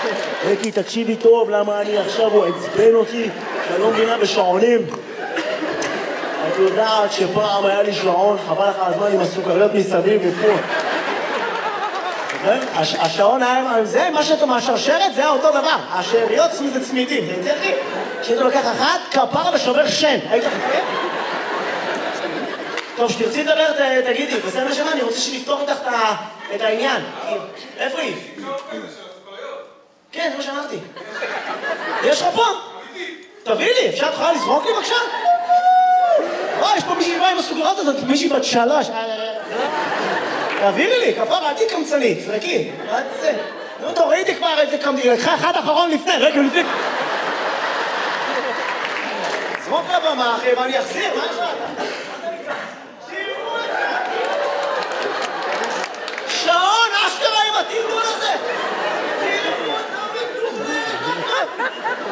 ריקי, תקשיבי טוב, למה אני עכשיו, הוא עצבן אותי, שאני לא מבינה בשעונים. את יודעת שפעם היה לי שעון, חבל לך הזמן עם הסוכריות מסביב ופה. השעון היה, זה מה שאתה מהשרשרת, זה אותו דבר. השאריות זה צמידים, זה יותר לי, שאתה לוקח אחת, כפרה ושובר שן. היית חכה? טוב, שתרצי לדבר, תגידי, בסדר נשמה, אני רוצה שנפתור איתך את העניין. איפה היא? כן, זה מה שאמרתי. יש לך פה? תביא לי, אפשר תוכל לזרוק לי בבקשה? יש פה מישהי באה עם הסוכריות הזאת, מישהי בת 3. תעבירי לי, כפרה, אל תהי קמצנית, זרקי. נו, תורידי כבר איזה קמצנית, לקחה אחד אחרון לפני, רגע, לפני. זרוק לבמה, אחי, ואני אחזיר, מה יש לך? שעון, אשכרה עם התרגול הזה! תראו אותה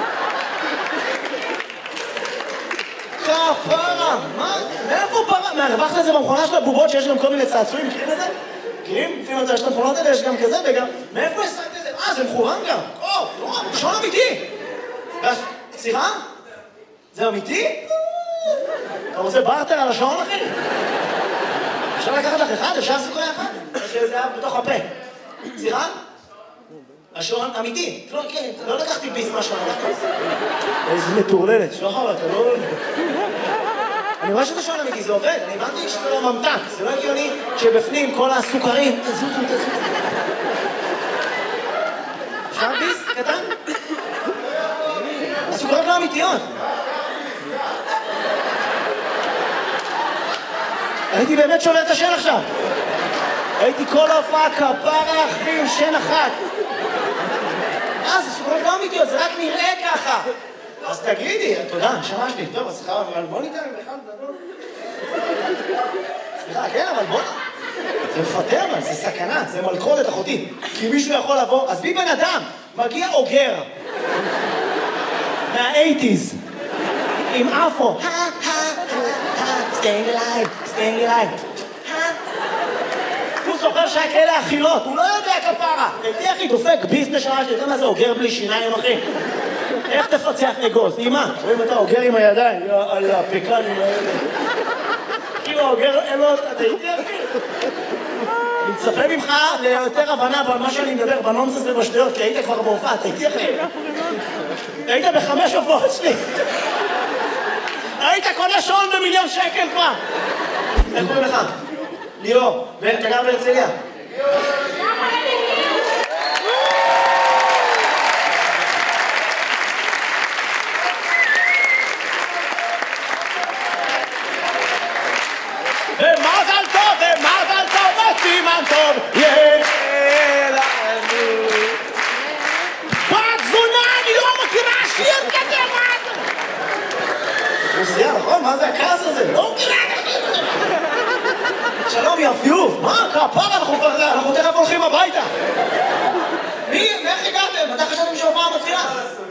כפרה, מה? מאיפה פרה? מהרווחת לזה במכונה של הבובות שיש גם כל מיני צעצועים, מכירים את זה? מכירים? לפעמים יש את המכונות האלה, יש גם כזה וגם... מאיפה השגת את זה? זה מחורם גם! שעון אמיתי! סליחה? זה אמיתי? אתה רוצה בארטר על השעון, אחי? אפשר לקחת לך אחד? אפשר סוכריה אחד? זה היה בתוך הפה. סליחה? השעון אמיתי. לא לקחתי ביס מהשעון. איזה מטורללת. שוחר, אתה לא... אני רואה שזה שעון אמיתי, זה עובד. אני הבנתי שזה לא ממתק. זה לא הגיוני שבפנים כל הסוכרים... תזוזו. אפשר ביס? קטן? הסוכריות לא אמיתיות. הייתי באמת שובר את השן עכשיו. הייתי כל ההופעה כפרה אחי עם שן אחת. זה סוכריות לא אמיתיות, זה רק נראה ככה. אז תגידי, תודה, שמעתי. טוב, אז סליחה, אבל בוא ניתן בכלל לדבר. סליחה, כן, אבל בוא... זה מפטר, זה סכנה, זה מלכודת אחותי. כי מישהו יכול לבוא, אז בי בן אדם, מגיע אוגר. מה-80s. עם אפו. staying alive. הוא זוכר שהיה כאלה אכילות, הוא לא יודע כפרה. הייתי אחי, דופק ביזנס שעה שאתה יודע מה זה אוגר בלי שיניים, אחי? איך תפצח אגוז? אמא, רואים אתה אוגר עם הידיים, על הפקן עם הידיים. כאילו אוגר, אתה איתי אחי? אני מצפה ממך ליותר הבנה במה שאני מדבר, בנונסנס ובשטויות, כי היית כבר בהופעה, אתה איתי אחי? היית ב5 הופעות שלי. היית קונה שעון ב1,000,000 שקל כבר. איך קוראים לך? ליאור. אתה גר בהרצליה? ומזל טוב, וסימן טוב, יאללה. בת זונה, אני לא מכירה שיר כזה, מה אתה? מוסייה, נכון? מה זה הכעס הזה? לא מכירה כזה. שלום, יפיוף. מה? כפרה, אנחנו תכף הולכים הביתה. איך הגעתם? מתי חשבתם שההופעה מתחילה?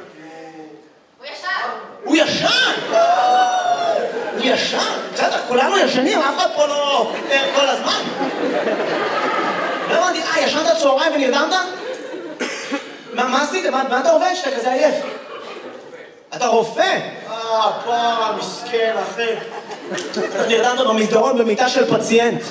הוא ישן! הוא ישן? בסדר, כולנו ישנים, אף אחד פה לא ער כל הזמן. לא הבנתי, ישנת צהריים ונרדמת? מה עשית? מה אתה עובד שאתה כזה עייף? אתה רופא? פרה, מסכן, אחי. נרדמת במסדרון במיטה של פציינט.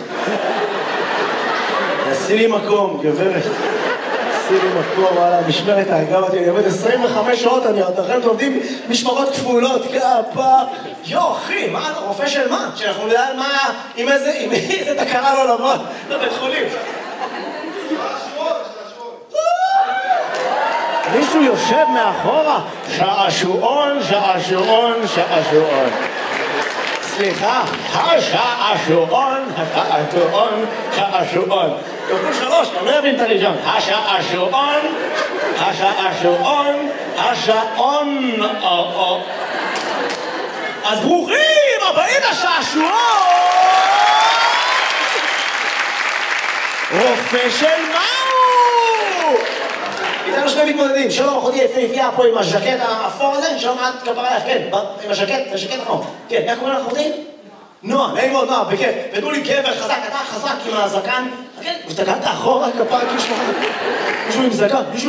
עשי לי מקום, גברת. עשי לי מקום, וואלה, משמרת האגב אותי, אני עובד 25 שעות, אתם עובדים משמרות כפולות, כפה. אחי, מה, רופא של מה? שאנחנו נדע על מה, עם איזה תקרה לא לבוא, לבית חולים. מישהו יושב מאחורה, שעשועון. סליחה, השעשועון. תוכלו 3, אני לא יבין את הראשון. השעון. אז ברוכים הבאים לשעשועון! רופא של מהו? איתנו שני מתמודדים, שלום אחותי יפהפייה פה עם הז'קט האפור הזה, שלום את כפרה לך, כן, עם הז'קט, זה ז'קט אחור. כן, איך קוראים לך אחותי? נועה, נעים מאוד נועה, בכיף. ודעו לי גבר חזק, אתה חזק עם הזקן. כן, הסתכלת אחורה כפרה, מישהו עם זקן,